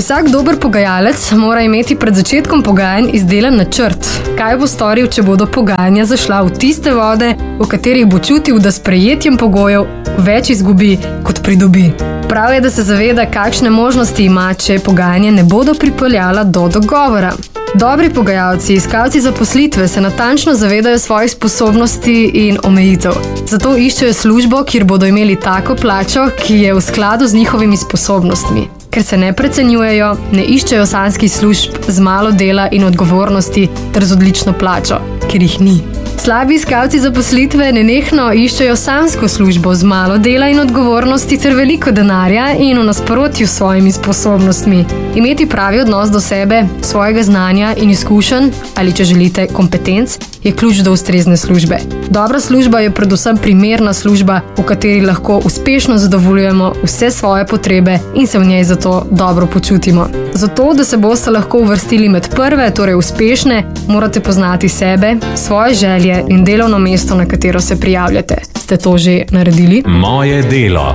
Vsak dober pogajalec mora imeti pred začetkom pogajanj izdelan načrt. Kaj bo storil, če bodo pogajanja zašla v tiste vode, v katerih bo čutil, da s prejetjem pogojev več izgubi, kot pridobi. Prav je, da se zaveda, kakšne možnosti ima, če pogajanja ne bodo pripeljala do dogovora. Dobri pogajalci, iskalci zaposlitve se natančno zavedajo svojih sposobnosti in omejitev. Zato iščejo službo, kjer bodo imeli tako plačo, ki je v skladu z njihovimi sposobnostmi. Ker se ne precenjujejo, ne iščejo sanjskih služb z malo dela in odgovornosti ter z odlično plačo, ker jih ni. Slabi iskalci zaposlitve nenehno iščejo sanjsko službo z malo dela in odgovornosti ter veliko denarja in v nasprotju s svojimi sposobnostmi. Imeti pravi odnos do sebe, svojega znanja in izkušenj, ali če želite kompetenc, je ključ do ustrezne službe. Dobra služba je predvsem primerna služba, v kateri lahko uspešno zadovoljujemo vse svoje potrebe in se v njej zato dobro počutimo. Zato, da se boste lahko uvrstili med prve, torej uspešne, morate poznati sebe, svoje želje in delovno mesto, na katero se prijavljate. Ste to že naredili? Moje delo.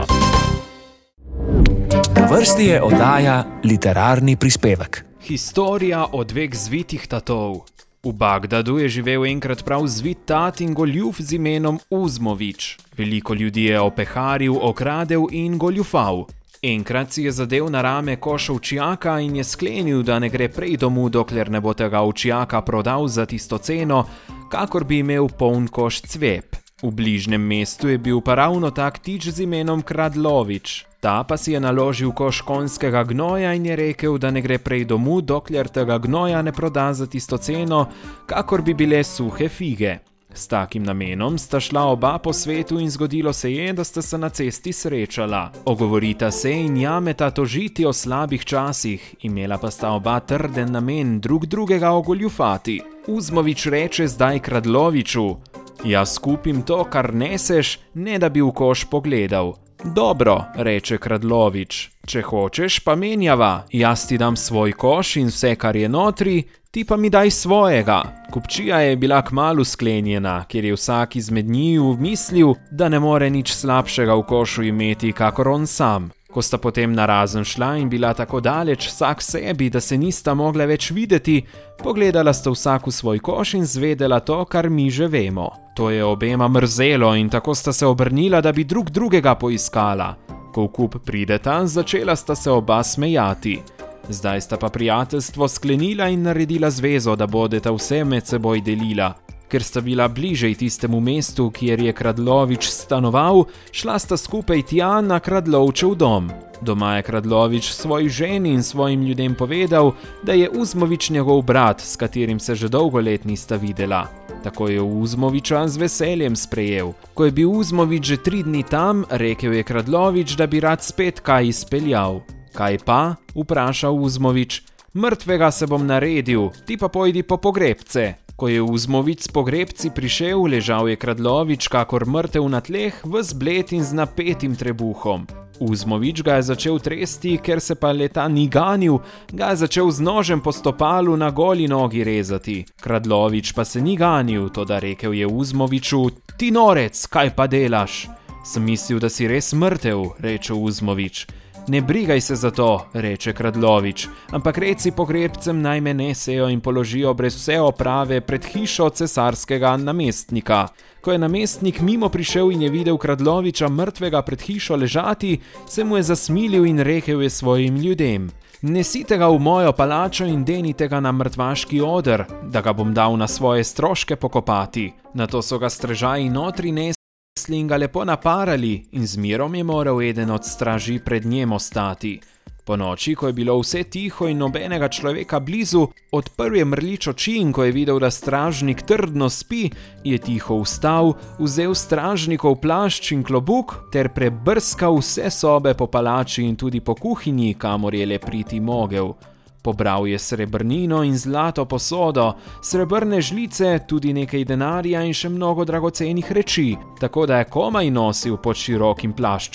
Na vrsti je oddaja Literarni prispevek. Historija o dveh zvitih tatov. V Bagdadu je živel enkrat prav zvit tat in goljuf z imenom Uzmovič. Veliko ljudi je opeharil, okradel in goljufal. Enkrat si je zadev na rame koš ovčjaka in je sklenil, da ne gre prej domov, dokler ne bo tega ovčjaka prodal za tisto ceno, kakor bi imel poln koš cvep. V bližnjem mestu je bil pa ravno tak tič z imenom Kradlovič. Ta pa si je naložil koš konjskega gnoja in je rekel, da ne gre prej domov, dokler tega gnoja ne proda za tisto ceno, kakor bi bile suhe fige. S takim namenom sta šla oba po svetu in zgodilo se je, da sta se na cesti srečala. Ogovorita se in jameta tožiti o slabih časih, imela pa sta oba trden namen drug drugega ogoljufati. Uzmovič reče zdaj Kradloviču: "Jaz kupim to, kar neseš, ne da bi v koš pogledal." "Dobro," reče Kradlovič, "če hočeš, pa menjava, jaz ti dam svoj koš in vse, kar je notri, ti pa mi daj svojega." Kupčija je bila kmalu sklenjena, ker je vsak izmed njiju mislil, da ne more nič slabšega v košu imeti, kakor on sam. Ko sta potem narazen šla in bila tako daleč vsak sebi, da se nista mogla več videti, pogledala sta vsak v svoj koš in zvedela to, kar mi že vemo. To je obema mrzelo in tako sta se obrnila, da bi drug drugega poiskala. Ko v kup prideta, začela sta se oba smejati. Zdaj sta pa prijateljstvo sklenila in naredila zvezo, da bodeta vse med seboj delila. Ker sta bila bližej tistemu mestu, kjer je Kradlovič stanoval, šla sta skupaj tja na Kradlovčev dom. Doma je Kradlovič svoji ženi in svojim ljudem povedal, da je Uzmovič njegov brat, s katerim se že dolgo let nista videla. Tako je Uzmoviča z veseljem sprejel. Ko je bil Uzmovič že 3 dni tam, rekel je Kradlovič, da bi rad spet kaj izpeljal. "Kaj pa?" vprašal Uzmovič. "Mrtvega se bom naredil, ti pa pojdi po pogrebce." Ko je Uzmovič s pogrebci prišel, ležal je Kradlovič kakor mrtev na tleh, ves bled in z napetim trebuhom. Uzmovič ga je začel tresti, ker se pa leta ni ganil, ga je začel z nožem po stopalu na goli nogi rezati. Kradlovič pa se ni ganil, toda rekel je Uzmoviču: "Ti norec, kaj pa delaš?" "Sem mislil, da si res mrtev," reče Uzmovič. "Ne brigaj se za to," reče Kradlovič, "ampak reci pogrebcem naj me nesejo in položijo brez vse oprave pred hišo cesarskega namestnika." Ko je namestnik mimo prišel in je videl Kradloviča mrtvega pred hišo ležati, se mu je zasmilil in rekel je svojim ljudem: "Nesite ga v mojo palačo in denite ga na mrtvaški oder, da ga bom dal na svoje stroške pokopati." Nato so ga strežaji notri nesli in ga lepo naparali in z mirom je moral eden od straži pred njem ostati. Po noči, ko je bilo vse tiho in nobenega človeka blizu, odprl je mrlič oči in ko je videl, da stražnik trdno spi, je tiho vstal, vzel stražnikov plašč in klobuk ter prebrskal vse sobe po palači in tudi po kuhinji, kamor je le priti mogel. Pobral je srebrnino in zlato posodo, srebrne žlice, tudi nekaj denarja in še mnogo dragocenih reči, tako da je komaj nosil pod širokim plaščem.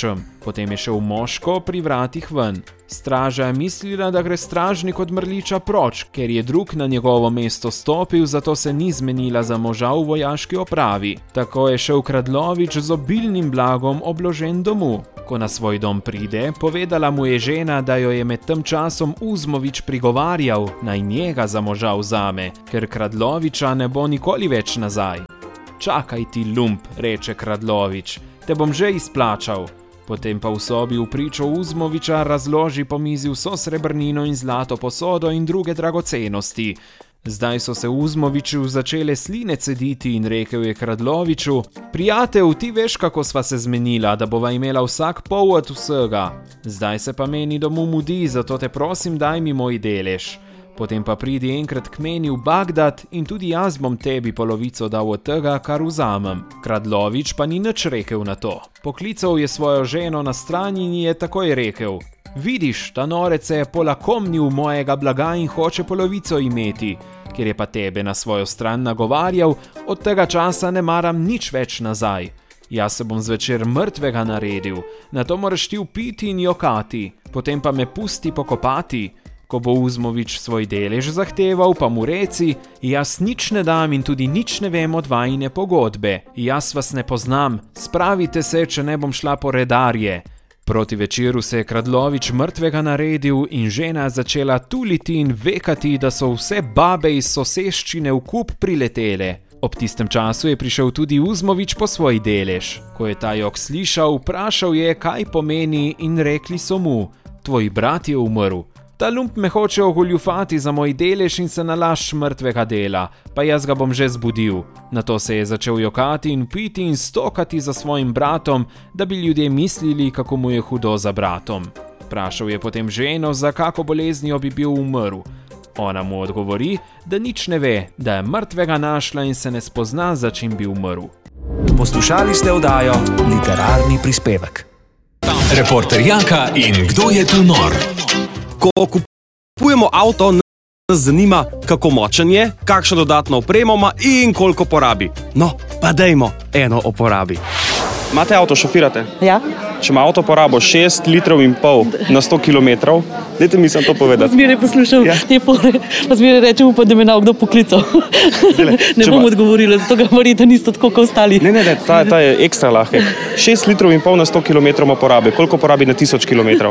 Potem je šel moško pri vratih ven. Straža je mislila, da gre stražnik od mrliča proč, ker je drug na njegovo mesto stopil, zato se ni zmenila za moža v vojaški opravi. Tako je šel Kradlovič z obilnim blagom obložen domu. Ko na svoj dom pride, povedala mu je žena, da jo je med tem časom Uzmovič prigovarjal, naj njega za moža vzame, ker Kradloviča ne bo nikoli več nazaj. Čakaj ti, lump, reče Kradlovič, te bom že izplačal. Potem pa v sobi v pričo Uzmoviča razloži po mizi vso srebrnino in zlato posodo in druge dragocenosti. Zdaj so se Uzmoviču začele sline cediti in rekel je Kradloviču: Prijatelj, ti veš, kako sva se zmenila, da bova imela vsak pol od vsega. Zdaj se pa meni domu mudi, zato te prosim, daj mi moj delež. Potem pa pridi enkrat k meni v Bagdad in tudi jaz bom tebi polovico dal od tega, kar vzamem. Kradlovič pa ni nič rekel na to. Poklical je svojo ženo na stran in je takoj rekel: Vidiš, ta norec se je polakomnil mojega blaga in hoče polovico imeti. Ker je pa tebe na svojo stran nagovarjal, od tega časa ne maram nič več nazaj. Jaz se bom zvečer mrtvega naredil, nato moraš ti vpiti in jokati, potem pa me pusti pokopati. Ko bo Uzmovič svoj delež zahteval, pa mu reci: Jaz nič ne dam in tudi nič ne vem od vajine pogodbe. Jaz vas ne poznam, spravite se, če ne bom šla po redarje. Proti večeru se je Kradlovič mrtvega naredil in žena začela tuliti in vekati, da so vse babe iz soseščine v kup priletele. Ob tistem času je prišel tudi Uzmovič po svoj delež. Ko je ta jok slišal, vprašal je, kaj pomeni, in rekli so mu: Tvoj brat je umrl. Ta lump me hoče ogoljufati za moj delež in se nalašč mrtvega dela, pa jaz ga bom že zbudil. Nato se je začel jokati in piti in stokati za svojim bratom, da bi ljudje mislili, kako mu je hudo za bratom. Vprašal je potem ženo, za kako boleznijo bi bil umrl. Ona mu odgovori, da nič ne ve, da je mrtvega našla in se ne spozna, za čim bi umrl. Poslušali ste oddajo Literarni prispevek. Reporter Janka in Kdo je tu nor? Ko kupujemo avto, nas zanima, kako močen je, kakšno dodatno opremo ima in koliko porabi. No, pa dajmo eno o porabi. Imate avto, šofirate? Ja. Če ima avto porabo 6,5 litrov na 100 km, dajte mi sem to povedati. Zmeraj poslušal te pore, pa zmeraj reče, upam, da me na kdo poklical. Ne bom odgovorila, zato ga verjetno niste tako kot ostali. Ne, ta je ekstra lahek. 6,5 litrov na 100 km ima porabe. Koliko porabi na 1000 km?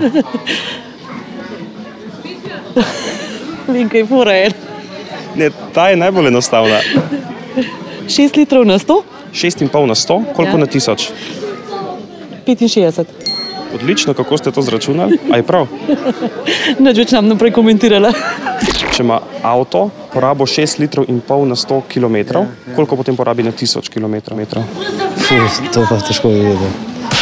Vem, kaj fora je. Ne, ta je najbolj enostavna. 6 litrov na 100? 6,5 na 100, koliko na 1000? 65. Odlično, kako ste to zračunali? A je prav? Nič več nam naprej komentirala. Če ima avto porabo 6,5 litrov na 100 km, koliko potem porabi na 1000 km? To pa težko bi vedel.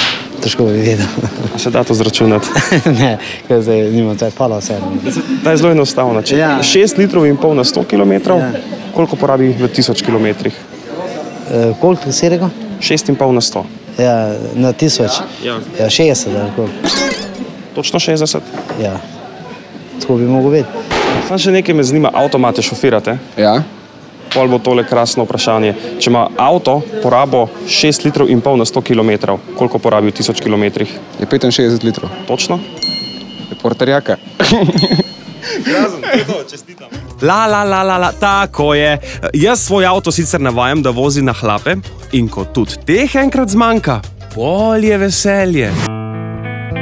A se da to zračunati? Ne, ker zdaj nimam, to je pala vse. Ta je zelo enostavna. 6,5 litrov na 100 km, koliko porabi v 1000 km? Koliko si rekel? 6,5 na 100. Ja, na 1000. Ja. 60, ali koliko? Točno 60? Ja, tako bi mogel vedeti. Sam še nekaj me zanima, avtomate šofirate? Ja. Pol bo tole krasno vprašanje. Če ima avto porabo 6,5 litrov na 100 km, koliko porabi v 1000 km? Je 65 litrov. Točno? Reporter Janka. Grazen, to čestitam. Tako je. Jaz svoj avto sicer navajam, da vozi na hlape in ko tudi teh enkrat zmanjka, bolj je veselje.